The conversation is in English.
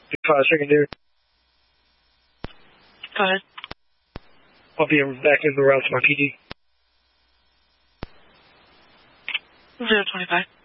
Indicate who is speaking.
Speaker 1: 5 secondary.
Speaker 2: Go ahead.
Speaker 1: I'll be back in the route to my PD.
Speaker 2: 025.